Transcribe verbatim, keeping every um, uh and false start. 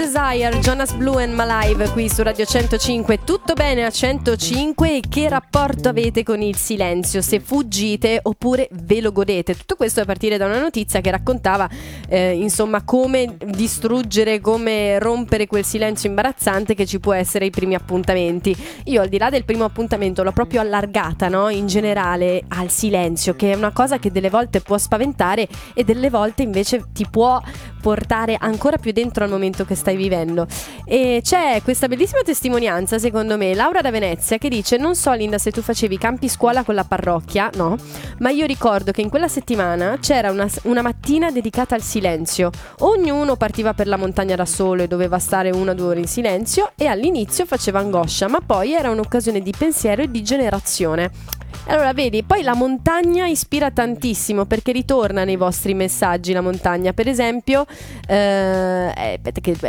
Desire, Jonas Blue and Malive qui su Radio centocinque. Tutto bene a centocinque? E che rapporto avete con il silenzio? Se fuggite oppure ve lo godete? Tutto questo a partire da una notizia che raccontava eh, insomma come distruggere, come rompere quel silenzio imbarazzante che ci può essere ai primi appuntamenti. Io al di là del primo appuntamento l'ho proprio allargata, no? In generale al silenzio, che è una cosa che delle volte può spaventare e delle volte invece ti può portare ancora più dentro al momento che stai vivendo. E c'è questa bellissima testimonianza, secondo me, Laura da Venezia, che dice: non so Linda se tu facevi campi scuola con la parrocchia, no, ma io ricordo che in quella settimana c'era una, una mattina dedicata al silenzio. Ognuno partiva per la montagna da solo e doveva stare una o due ore in silenzio, e all'inizio faceva angoscia, ma poi era un'occasione di pensiero e di generazione. Allora vedi, poi la montagna ispira tantissimo, perché ritorna nei vostri messaggi la montagna. Per esempio eh, eh, che